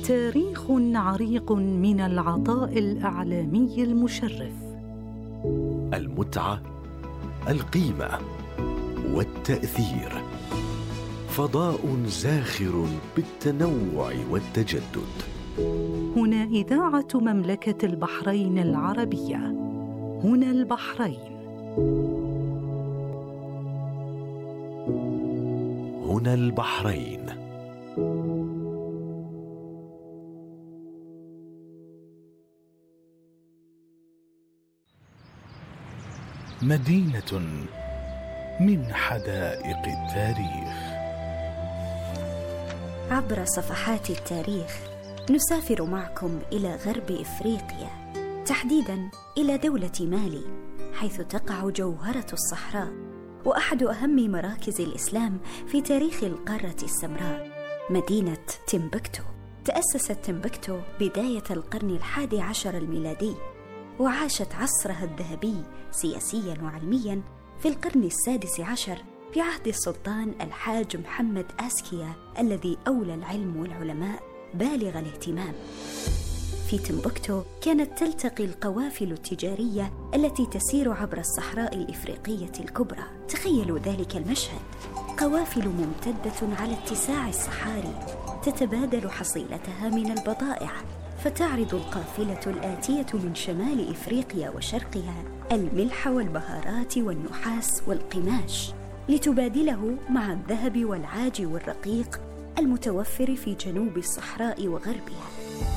تاريخ عريق من العطاء الإعلامي المشرف، المتعة، القيمة والتأثير، فضاء زاخر بالتنوع والتجدد. هنا إذاعة مملكة البحرين العربية، هنا البحرين، هنا البحرين. مدينة من حدائق التاريخ. عبر صفحات التاريخ نسافر معكم إلى غرب إفريقيا، تحديداً إلى دولة مالي، حيث تقع جوهرة الصحراء وأحد أهم مراكز الإسلام في تاريخ القارة السمراء، مدينة تمبكتو. تأسست تمبكتو بداية القرن 11 الميلادي، وعاشت عصرها الذهبي سياسياً وعلمياً في القرن 16 في عهد السلطان الحاج محمد آسكيا، الذي أولى العلم والعلماء بالغ الاهتمام. في تمبكتو كانت تلتقي القوافل التجارية التي تسير عبر الصحراء الإفريقية الكبرى. تخيلوا ذلك المشهد، قوافل ممتدة على اتساع الصحاري تتبادل حصيلتها من البضائع، فتعرض القافلة الآتية من شمال إفريقيا وشرقها الملح والبهارات والنحاس والقماش، لتبادله مع الذهب والعاج والرقيق المتوفر في جنوب الصحراء وغربها.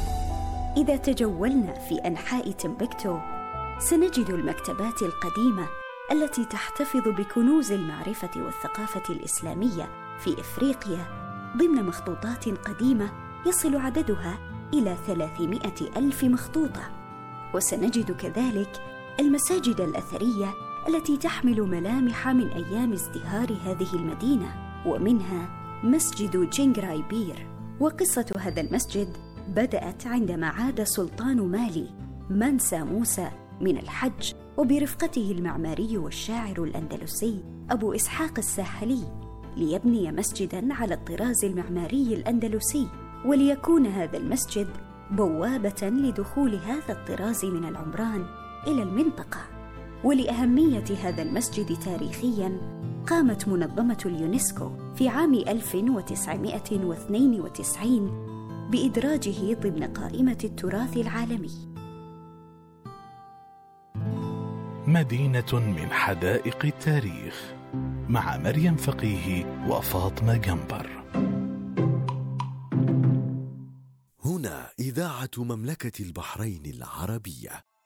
إذا تجولنا في أنحاء تمبكتو سنجد المكتبات القديمة التي تحتفظ بكنوز المعرفة والثقافة الإسلامية في إفريقيا ضمن مخطوطات قديمة يصل عددها إلى 300,000 مخطوطة. وسنجد كذلك المساجد الأثرية التي تحمل ملامح من أيام ازدهار هذه المدينة، ومنها مسجد جينغراي بير. وقصة هذا المسجد بدأت عندما عاد سلطان مالي منسى موسى من الحج وبرفقته المعماري والشاعر الأندلسي أبو إسحاق الساحلي ليبني مسجداً على الطراز المعماري الأندلسي، وليكون هذا المسجد بوابة لدخول هذا الطراز من العمران إلى المنطقة. ولأهمية هذا المسجد تاريخياً قامت منظمة اليونسكو في عام 1992 بإدراجه ضمن قائمة التراث العالمي. مدينة من حدائق التاريخ مع مريم فقيه وفاطمة جنبر. هنا إذاعة مملكة البحرين العربية.